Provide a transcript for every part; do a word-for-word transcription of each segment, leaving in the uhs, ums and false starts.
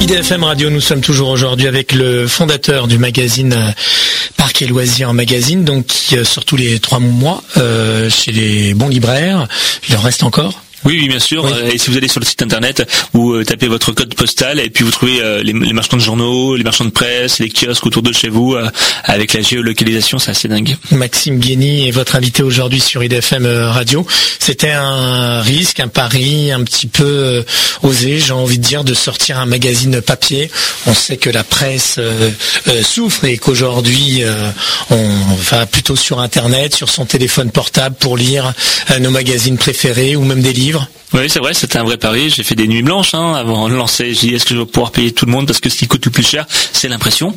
I D F M Radio, nous sommes toujours aujourd'hui avec le fondateur du magazine Parcs et Loisirs Magazine, donc qui sort tous les trois mois euh, chez les bons libraires. Il en reste encore ? Oui, oui, bien sûr. Oui. Et si vous allez sur le site internet, vous euh, tapez votre code postal et puis vous trouvez euh, les, les marchands de journaux, les marchands de presse, les kiosques autour de chez vous, euh, avec la géolocalisation, c'est assez dingue. Maxime Guény est votre invité aujourd'hui sur I D F M Radio. C'était un risque, un pari un petit peu euh, osé, j'ai envie de dire, de sortir un magazine papier. On sait que la presse euh, euh, souffre et qu'aujourd'hui euh, on va plutôt sur Internet, sur son téléphone portable pour lire euh, nos magazines préférés ou même des livres. Oui, c'est vrai, c'était un vrai pari. J'ai fait des nuits blanches hein, avant de lancer. J'ai dit, est-ce que je vais pouvoir payer tout le monde, parce que ce qui coûte le plus cher, c'est l'impression.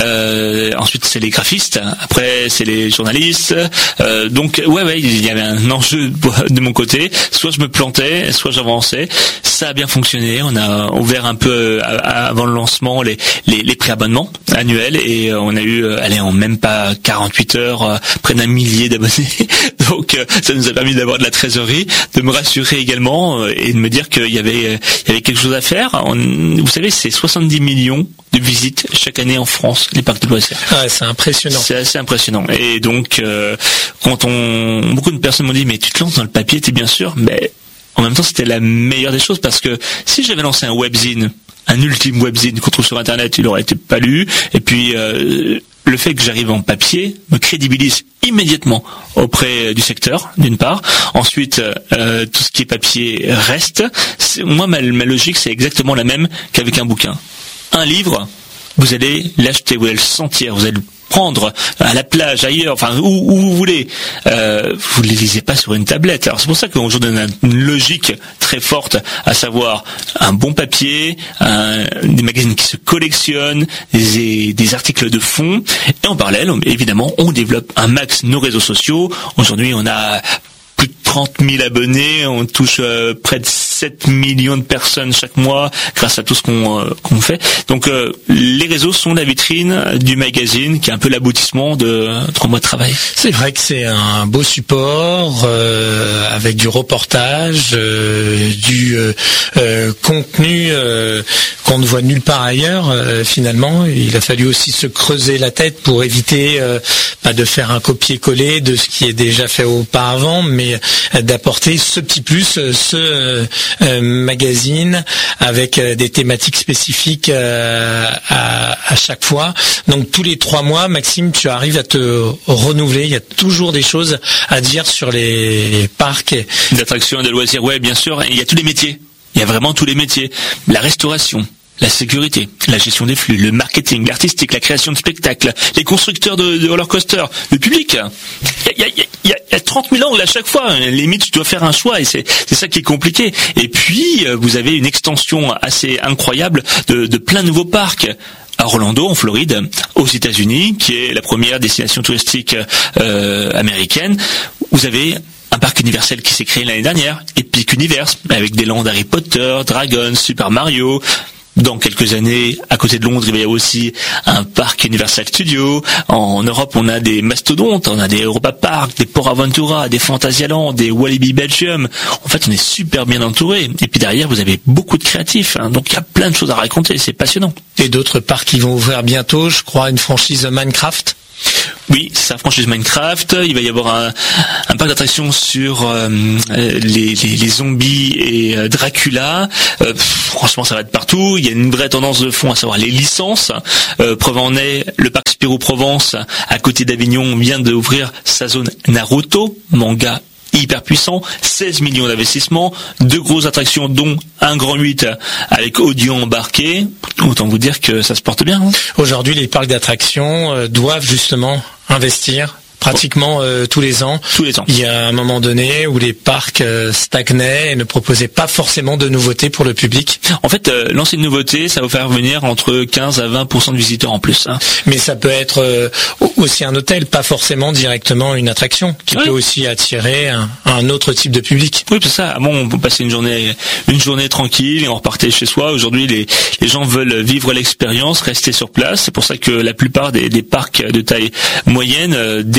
Euh, ensuite, c'est les graphistes. Après, c'est les journalistes. Euh, donc, ouais, ouais, il y avait un enjeu de mon côté. Soit je me plantais, soit j'avançais. Ça a bien fonctionné. On a ouvert un peu avant le lancement les les, les préabonnements annuels et on a eu, allez, en même pas quarante-huit heures, près d'un millier d'abonnés. Donc, ça nous a permis d'avoir de la trésorerie, de me rassurer également et de me dire qu'il y avait il y avait quelque chose à faire. On, vous savez, c'est soixante-dix millions de visites chaque année en France, les parcs de loisirs. Ah, c'est impressionnant. C'est assez impressionnant. Et donc, euh, quand on, beaucoup de personnes m'ont dit, mais tu te lances dans le papier, t'es bien sûr, mais en même temps, c'était la meilleure des choses parce que si j'avais lancé un webzine, un ultime webzine qu'on trouve sur Internet, il aurait été pas lu. Et puis, euh, le fait que j'arrive en papier me crédibilise immédiatement auprès du secteur, d'une part. Ensuite, euh, tout ce qui est papier reste. C'est, moi, ma, ma logique, c'est exactement la même qu'avec un bouquin. Un livre, vous allez l'acheter, vous allez le sentir, vous allez le prendre à la plage, ailleurs, enfin où, où vous voulez. Euh, vous ne les lisez pas sur une tablette. Alors c'est pour ça qu'aujourd'hui on a une logique très forte, à savoir un bon papier, un, des magazines qui se collectionnent, des, des articles de fond. Et en parallèle, évidemment, on développe un max nos réseaux sociaux. Aujourd'hui, on a plus de trente mille abonnés, on touche euh, près de sept millions de personnes chaque mois grâce à tout ce qu'on, euh, qu'on fait. Donc euh, les réseaux sont la vitrine du magazine qui est un peu l'aboutissement de trois mois de travail. C'est vrai que c'est un beau support euh, avec du reportage, euh, du euh, euh, contenu euh, qu'on ne voit nulle part ailleurs. Euh, finalement, il a fallu aussi se creuser la tête pour éviter euh, pas de faire un copier-coller de ce qui est déjà fait auparavant, mais d'apporter ce petit plus, ce euh, euh, magazine avec euh, des thématiques spécifiques euh, à, à chaque fois. Donc tous les trois mois, Maxime, tu arrives à te renouveler. Il y a toujours des choses à dire sur les parcs. D'attractions et de loisirs, ouais, bien sûr. Il y a tous les métiers. Il y a vraiment tous les métiers. La restauration, la sécurité, la gestion des flux, le marketing, l'artistique, la création de spectacles, les constructeurs de, de roller coaster, le public. Il y a, il y a, il y a, il y a trente mille angles à chaque fois. Limite, tu dois faire un choix et c'est, c'est ça qui est compliqué. Et puis, vous avez une extension assez incroyable de, de plein de nouveaux parcs. À Orlando, en Floride, aux États-Unis, qui est la première destination touristique euh, américaine, vous avez un parc Universal qui s'est créé l'année dernière, Epic Universe, avec des landes Harry Potter, Dragon, Super Mario. Dans quelques années, à côté de Londres, il va y avoir aussi un parc Universal Studios. En Europe, on a des mastodontes, on a des Europa Park, des Port Aventura, des Phantasialand, des Walibi Belgium. En fait, on est super bien entouré. Et puis derrière, vous avez beaucoup de créatifs. Hein. Donc, il y a plein de choses à raconter. C'est passionnant. Et d'autres parcs qui vont ouvrir bientôt, je crois, une franchise Minecraft. Oui, c'est sa franchise Minecraft. Il va y avoir un, un parc d'attractions sur euh, les, les, les zombies et euh, Dracula. Euh, pff, franchement, ça va être partout. Il y a une vraie tendance de fond, à savoir les licences. Euh, preuve en est, le parc Spirou Provence, à côté d'Avignon, vient d'ouvrir sa zone Naruto, manga hyper puissant, seize millions d'investissements, deux grosses attractions dont un grand huit avec audio embarqué. Autant vous dire que ça se porte bien. Hein. Aujourd'hui, les parcs d'attractions euh, doivent justement investir pratiquement euh, tous les ans. Tous les ans. Il y a un moment donné où les parcs euh, stagnaient et ne proposaient pas forcément de nouveautés pour le public. En fait, euh, lancer une nouveauté, ça va faire venir entre quinze à vingt pour cent de visiteurs en plus. Hein. Mais ça peut être euh, aussi un hôtel, pas forcément directement une attraction, qui oui. peut aussi attirer un, un autre type de public. Oui, c'est ça. Avant, on passait une journée, une journée tranquille et on repartait chez soi. Aujourd'hui, les, les gens veulent vivre l'expérience, rester sur place. C'est pour ça que la plupart des, des parcs de taille moyenne euh, développent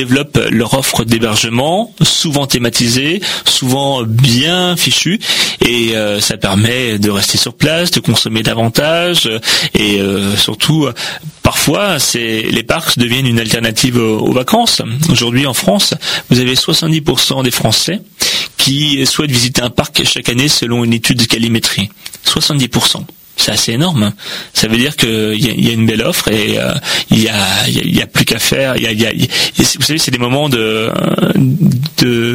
développent leur offre d'hébergement, souvent thématisée, souvent bien fichue, et euh, ça permet de rester sur place, de consommer davantage, et euh, surtout, parfois, c'est les parcs deviennent une alternative aux, aux vacances. Aujourd'hui, en France, vous avez soixante-dix pour cent des Français qui souhaitent visiter un parc chaque année selon une étude de Calimétrie. soixante-dix pour cent. C'est assez énorme. Ça veut dire qu'il y a, y a une belle offre et euh, il y a, y a, y a plus qu'à faire. Il y a, y a, y a, vous savez, c'est des moments de de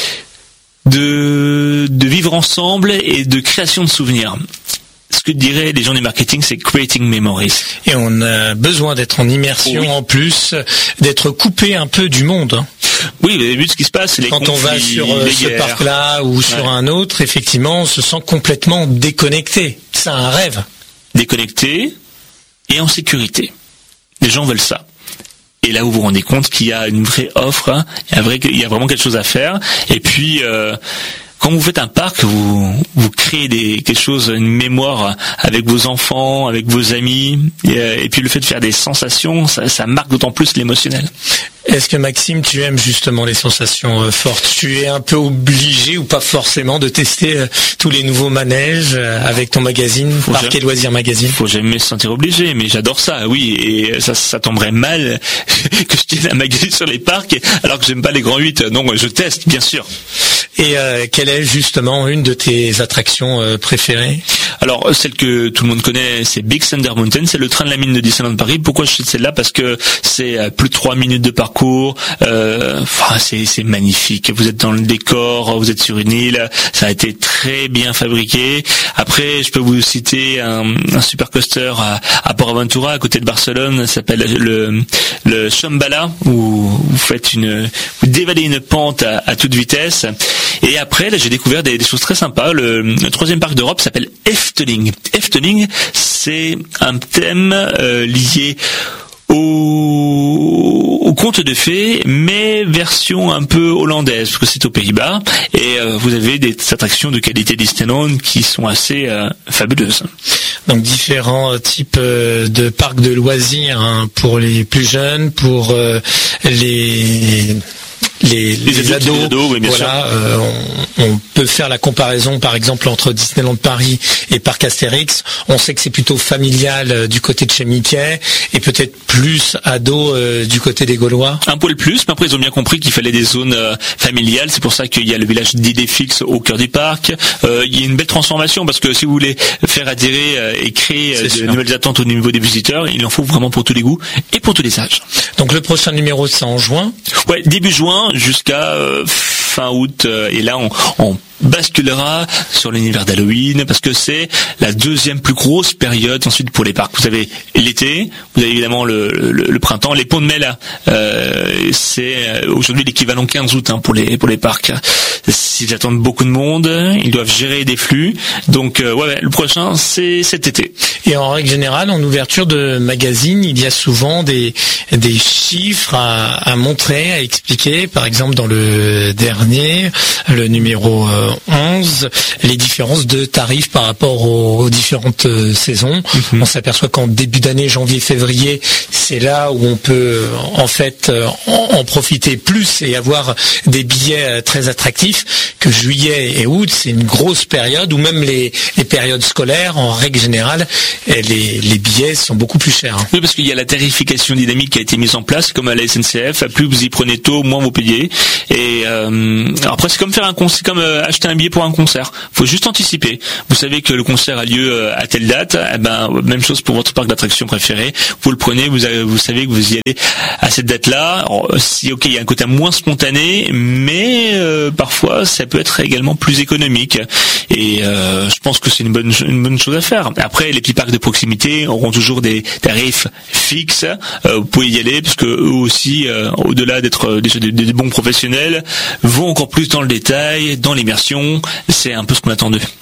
de de vivre ensemble et de création de souvenirs. Ce que diraient les gens du marketing, c'est creating memories. Et on a besoin d'être en immersion, oui. En plus, d'être coupé un peu du monde. Oui, vous avez vu ce qui se passe, les Quand conflits, on va sur euh, ce parc-là ou sur ouais. un autre, effectivement, on se sent complètement déconnecté. C'est un rêve. Déconnecté et en sécurité. Les gens veulent ça. Et là où vous vous rendez compte qu'il y a une vraie offre, hein, il, y a vrai, il y a vraiment quelque chose à faire. Et puis... Euh, quand vous faites un parc, vous vous créez des quelque chose, une mémoire avec vos enfants, avec vos amis, et, et puis le fait de faire des sensations, ça, ça marque d'autant plus l'émotionnel. Est-ce que Maxime, tu aimes justement les sensations euh, fortes? Tu es un peu obligé ou pas forcément de tester euh, tous les nouveaux manèges euh, avec ton magazine, faut Parc et Loisirs Magazine? Faut jamais se sentir obligé, mais j'adore ça, oui, et ça, ça tomberait mal que je tienne un magazine sur les parcs alors que j'aime pas les grands huit. Non, je teste, bien sûr. Et euh, quelle est justement une de tes attractions euh, préférées? Alors, celle que tout le monde connaît, c'est Big Thunder Mountain, c'est le train de la mine de Disneyland Paris. Pourquoi je cite celle-là? Parce que c'est euh, plus de trois minutes de parcours, euh, enfin, c'est, c'est magnifique. Vous êtes dans le décor, vous êtes sur une île, ça a été très bien fabriqué. Après, je peux vous citer un, un super coaster à, à Port Aventura, à côté de Barcelone, ça s'appelle le, le Shambhala, où vous faites une, vous dévalez une pente à, à toute vitesse. Et après, là, j'ai découvert des, des choses très sympas. Le, le troisième parc d'Europe s'appelle Efteling. Efteling, c'est un thème euh, lié au, au conte de fées, mais version un peu hollandaise, parce que c'est aux Pays-Bas. Et euh, vous avez des attractions de qualité Disneyland qui sont assez euh, fabuleuses. Donc différents types de parcs de loisirs, hein, pour les plus jeunes, pour euh, les... Les, les, les ados, les ados oui, bien voilà, euh, on, on peut faire la comparaison par exemple entre Disneyland Paris et Parc Astérix. On sait que c'est plutôt familial euh, du côté de chez Mickey et peut-être plus ado euh, du côté des Gaulois. Un poil plus, mais après ils ont bien compris qu'il fallait des zones euh, familiales. C'est pour ça qu'il y a le village d'Idéfix au cœur du parc. Euh, il y a une belle transformation parce que si vous voulez faire adhérer euh, et créer euh, de sûr. nouvelles attentes au niveau des visiteurs, il en faut vraiment pour tous les goûts et pour tous les âges. Donc le prochain numéro c'est en juin. Ouais, début juin. Jusqu'à euh, fin août, euh, et là on, on basculera sur l'univers d'Halloween parce que c'est la deuxième plus grosse période ensuite pour les parcs. Vous avez l'été, vous avez évidemment le, le, le printemps, les ponts de mai là, euh, c'est aujourd'hui l'équivalent quinze août hein, pour les pour les parcs. S'ils attendent beaucoup de monde, ils doivent gérer des flux. Donc euh, ouais, ouais, le prochain c'est cet été. Et en règle générale, en ouverture de magazine, il y a souvent des des chiffres à, à montrer, à expliquer. Par exemple, dans le dernier, le numéro euh, onze, les différences de tarifs par rapport aux, aux différentes euh, saisons. Mm-hmm. On s'aperçoit qu'en début d'année, janvier, février, c'est là où on peut en fait euh, en, en profiter plus et avoir des billets euh, très attractifs, que juillet et août, c'est une grosse période, ou même les, les périodes scolaires, en règle générale, les, les billets sont beaucoup plus chers. Hein. Oui, parce qu'il y a la tarification dynamique qui a été mise en place, comme à la S N C F, plus vous y prenez tôt, moins vous payez. Et euh, après, c'est comme faire un concert, c'est comme euh, acheter un billet pour un concert. Faut juste anticiper. Vous savez que le concert a lieu à telle date, eh ben même chose pour votre parc d'attractions préféré. Vous le prenez, vous, avez, vous savez que vous y allez à cette date-là. Alors, si ok, il y a un côté moins spontané, mais euh, parfois ça peut être également plus économique. Et euh, je pense que c'est une bonne une bonne chose à faire. Après, les petits parcs de proximité auront toujours des tarifs fixes. Euh, vous pouvez y aller parce que eux aussi, euh, au-delà d'être des, des, des bons professionnels, vont encore plus dans le détail, dans l'immersion. C'est un peu ce qu'on attend d'eux.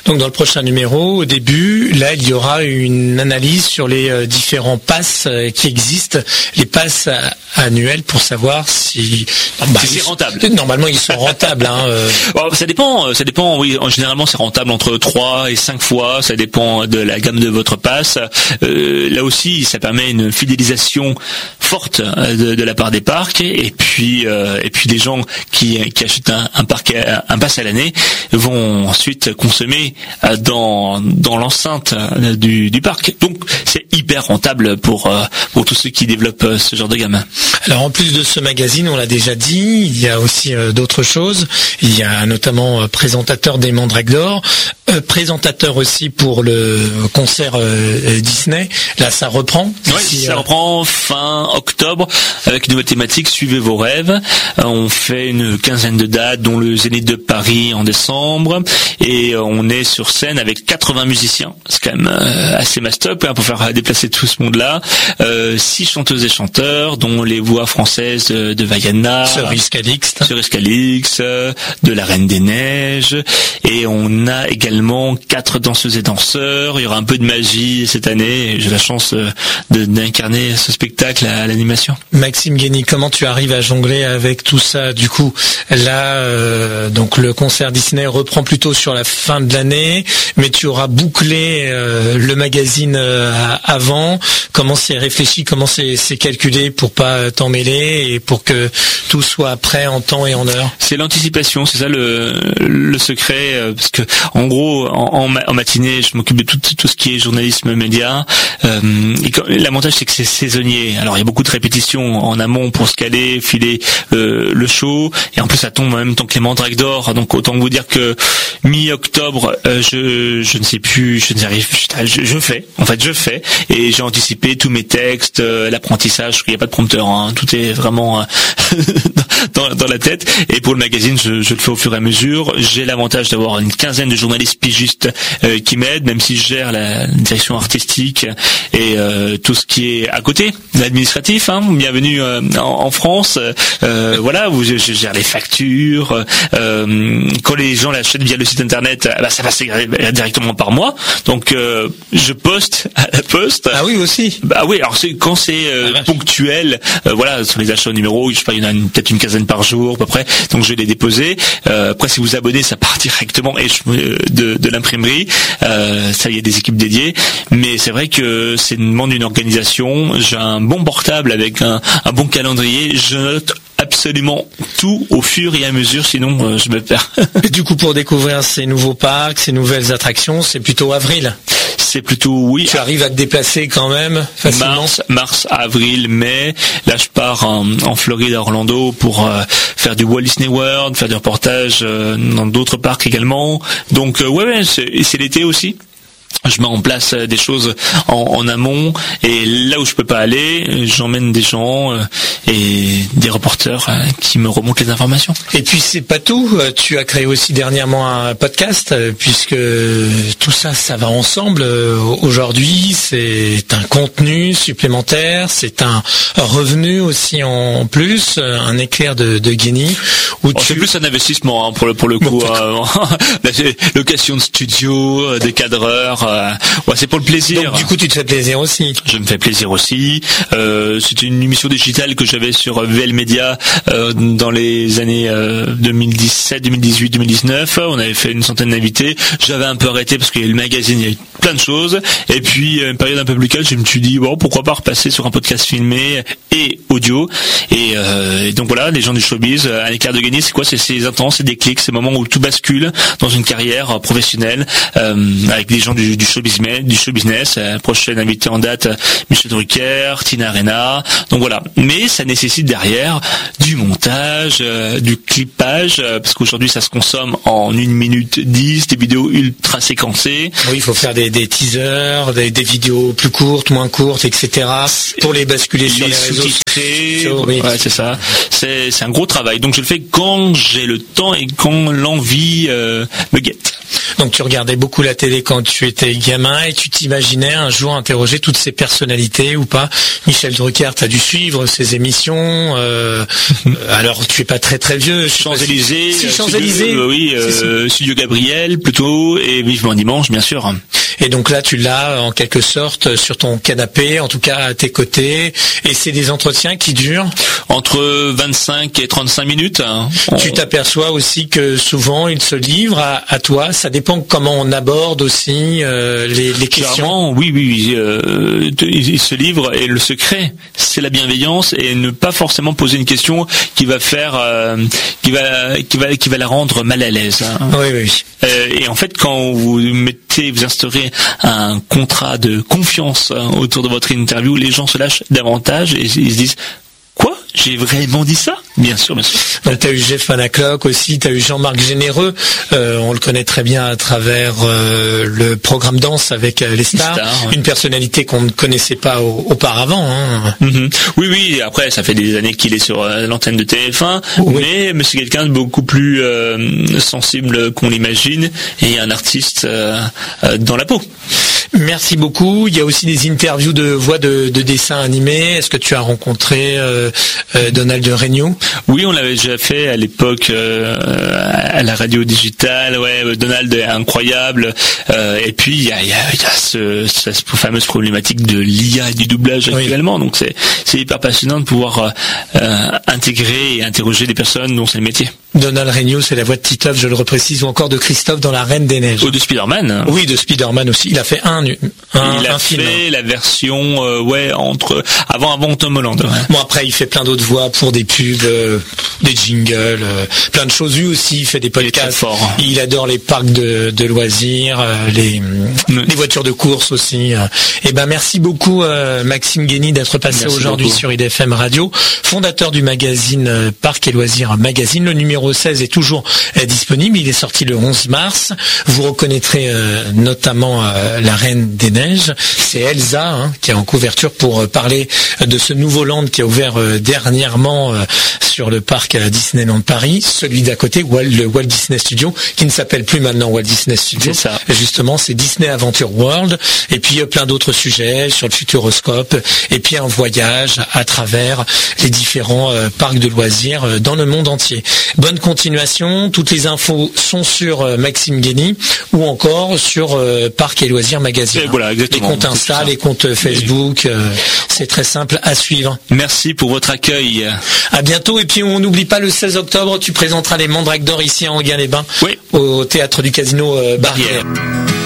Donc dans le prochain numéro, au début, là, il y aura une analyse sur les euh, différents passes euh, qui existent, les passes euh, annuelles pour savoir si, bah, si c'est rentable. Normalement, ils sont rentables. Hein, euh. Bon, ça dépend. Ça dépend. Oui, en généralement, c'est rentable entre trois et cinq fois. Ça dépend de la gamme de votre passe. Euh, là aussi, ça permet une fidélisation forte de, de la part des parcs. Et puis, euh, et puis, les gens qui, qui achètent un, un parc, un pass à l'année, vont ensuite consommer dans dans l'enceinte du, du parc. Donc, c'est hyper rentable pour pour tous ceux qui développent ce genre de gamme. Alors, en plus de ce magazine, on l'a déjà dit, il y a aussi euh, d'autres choses. Il y a notamment euh, présentateur des Mandrakes d'Or, euh, présentateur aussi pour le concert euh, Disney. Là, ça reprend. Oui, si, ça euh... reprend fin octobre avec une nouvelle thématique, suivez vos rêves. Euh, on fait une quinzaine de dates, dont le Zénith de Paris en décembre, et euh, on est sur scène avec quatre-vingts musiciens. C'est quand même euh, assez mastoc hein, pour faire déplacer tout ce monde-là. Euh, six chanteuses et chanteurs, dont les voix françaises de, de Vaiana, Cerise Calixte, Cerise Calixte, de la Reine des Neiges, et on a également quatre danseuses et danseurs. Il y aura un peu de magie cette année, et j'ai la chance de, d'incarner ce spectacle à l'animation. Maxime Guény, comment tu arrives à jongler avec tout ça? Du coup, là, euh, donc le concert Disney reprend plutôt sur la fin de l'année, mais tu auras bouclé euh, le magazine euh, avant. Comment c'est réfléchi, comment c'est, c'est calculé pour pas t'en mêler et pour que tout soit prêt en temps et en heure? C'est l'anticipation, c'est ça le, le secret, euh, parce que en gros, en, en matinée, je m'occupe de tout, tout ce qui est journalisme média. Euh, et quand, l'avantage, c'est que c'est saisonnier. Alors, il y a beaucoup de répétitions en amont pour se caler, filer euh, le show, et en plus, ça tombe en même temps que les Mandrakes d'Or. Donc, autant vous dire que mi-octobre, euh, je, je ne sais plus, je n'arrive, je, je fais, en fait, je fais, et j'ai anticipé tous mes textes, euh, l'apprentissage. Il n'y a pas de prompteur, hein, tout est vraiment euh, dans, dans la tête. Et pour le magazine, je, je le fais au fur et à mesure. J'ai l'avantage d'avoir une quinzaine de journalistes pigistes euh, qui m'aident, même si je gère la direction artistique et euh, tout ce qui est à côté, l'administratif. Hein, bienvenue euh, en, en France. Euh, voilà, où je, je gère les factures. Euh, quand les gens l'achètent via le site internet, bah, ça passe directement par moi. Donc, euh, je poste à la poste. Ah oui, aussi. Bah oui. Alors c'est quand c'est euh, ah, ponctuel. Euh, voilà, sur les achats au numéro, je sais pas, il y en a une, peut-être une quinzaine par jour à peu près. Donc je vais les déposer. Euh, après, si vous abonnez, ça part directement et je, euh, de, de l'imprimerie. Euh, ça, il y a des équipes dédiées. Mais c'est vrai que c'est demande une organisation. J'ai un bon portable avec un, un bon calendrier. Je note absolument tout au fur et à mesure, sinon euh, je me perds. Et du coup, pour découvrir ces nouveaux parcs, ces nouvelles attractions, c'est plutôt avril. C'est plutôt, oui. Tu arrives à te déplacer quand même facilement. Mars, mars, avril, mai. Là, je pars en, en Floride, à Orlando, pour euh, faire du Walt Disney World, faire du reportage euh, dans d'autres parcs également. Donc, euh, ouais, ouais, c'est, c'est l'été aussi. Je mets en place des choses en, en amont, et là où je peux pas aller, j'emmène des gens euh, et des reporters euh, qui me remontent les informations. Et puis c'est pas tout, tu as créé aussi dernièrement un podcast, puisque tout ça, ça va ensemble. Aujourd'hui, c'est un contenu supplémentaire, c'est un revenu aussi en plus, un éclair de, de Guény. Où oh, tu... C'est plus un investissement hein, pour le pour le coup. Bon, euh, location de studio, des cadreurs. Euh, ouais, c'est pour le plaisir. Donc du coup, tu te fais plaisir aussi. Je me fais plaisir aussi. Euh, c'était une émission digitale que j'avais sur V L Media euh, dans les années euh, deux mille dix-sept, deux mille dix-huit, deux mille dix-neuf. On avait fait une centaine d'invités. J'avais un peu arrêté parce qu'il y a eu le magazine, il y a eu plein de choses. Et puis, une période un peu plus calme, je me suis dit, bon, pourquoi pas repasser sur un podcast filmé et audio. Et, euh, et donc voilà, les gens du showbiz, un éclair de Guény, c'est quoi? C'est ces intenses, c'est des clics, ces moments où tout bascule dans une carrière professionnelle euh, avec des gens du, du show business, du show business. Euh, prochaine invité en date, Michel Drucker, Tina Arena. Donc voilà. Mais ça nécessite derrière du montage, euh, du clippage, euh, parce qu'aujourd'hui ça se consomme en une minute dix, des vidéos ultra séquencées. Oui, il faut faire des, des teasers, des, des vidéos plus courtes, moins courtes, et cetera. Pour les basculer les sur les réseaux sociaux. Oui, ouais, c'est ça. C'est, c'est un gros travail. Donc je le fais quand j'ai le temps et quand l'envie euh, me guette. Donc tu regardais beaucoup la télé quand tu étais gamin et tu t'imaginais un jour interroger toutes ces personnalités ou pas? Michel Drucker, t'as dû suivre ses émissions. Euh, alors tu es pas très très vieux. Champs-Élysées, si, Champs-Élysées, euh, oui, euh, Studio Gabriel plutôt, et Vivement Dimanche, bien sûr. Et donc là, tu l'as en quelque sorte sur ton canapé, en tout cas à tes côtés. Et c'est des entretiens qui durent entre vingt-cinq et trente-cinq minutes. Hein. Tu t'aperçois aussi que souvent il se livre à, à toi. Ça dépend comment on aborde aussi euh, les, les questions. Clairement, oui, oui, oui. Euh, il, il se livre et le secret, c'est la bienveillance et ne pas forcément poser une question qui va faire, euh, qui va, qui va, qui va la rendre mal à l'aise. Hein. Oui, oui. Euh, et en fait, quand vous mettez, vous instaurez un contrat de confiance autour de votre interview, les gens se lâchent davantage et ils se disent quoi ? J'ai vraiment dit ça ? Bien sûr, bien sûr. Donc t'as eu Jeff Manaclock aussi, t'as eu Jean-Marc Généreux, euh, on le connaît très bien à travers euh, le programme Danse avec euh, les stars, stars ouais. Une personnalité qu'on ne connaissait pas au, auparavant. Hein. Mm-hmm. Oui, oui, après ça fait des années qu'il est sur euh, l'antenne de T F un, oui. mais, mais c'est quelqu'un de beaucoup plus euh, sensible qu'on l'imagine et un artiste euh, euh, dans la peau. Merci beaucoup. Il y a aussi des interviews de voix de, de dessins animés. Est-ce que tu as rencontré euh, euh, Donald Regnault ? Oui, on l'avait déjà fait à l'époque euh, à la radio digitale. Ouais, Donald est incroyable. Euh, et puis il y a, il y a, il y a ce, cette fameuse problématique de l'I A et du doublage actuellement. Oui. Donc c'est, c'est hyper passionnant de pouvoir euh, intégrer et interroger des personnes dont c'est le métier. Donald Regnault, c'est la voix de Titeuf, je le reprécise, ou encore de Christophe dans La Reine des Neiges. Ou de Spider-Man. Oui, de Spider-Man aussi. Il a fait un, un, il a un fait film. la version, euh, ouais, entre avant avant Tom Holland. Ouais. Bon, après, il fait plein d'autres voix pour des pubs, euh, des jingles, euh, plein de choses. Lui aussi, il fait des podcasts. Il, il adore les parcs de, de loisirs, euh, les, oui. les voitures de course aussi. Euh. Et ben, merci beaucoup, euh, Maxime Guény, d'être passé merci aujourd'hui beaucoup. Sur I D F M Radio, fondateur du magazine euh, Parcs et Loisirs Magazine. Le numéro seize est toujours euh, disponible. Il est sorti le onze mars. Vous reconnaîtrez euh, notamment euh, la Reine des Neiges. C'est Elsa hein, qui est en couverture pour euh, parler de ce nouveau land qui a ouvert euh, dernièrement euh, sur le parc à Disneyland Paris. Celui d'à côté, Walt, le Walt Disney Studio, qui ne s'appelle plus maintenant Walt Disney Studio. C'est ça. Justement, c'est Disney Adventure World. Et puis euh, plein d'autres sujets sur le Futuroscope. Et puis un voyage à travers les différents euh, parcs de loisirs euh, dans le monde entier. Bonne continuation. Toutes les infos sont sur euh, Maxime Guény ou encore sur euh, Parcs et Loisirs Magazine. Et voilà, exactement. Les comptes Insta, les comptes Facebook, euh, c'est très simple à suivre. Merci pour votre accueil. À bientôt. Et puis on n'oublie pas le seize octobre, tu présenteras les Mandrakes d'Or ici à Enghien-les-Bains, oui. au théâtre du Casino euh, Barrière. Barrière.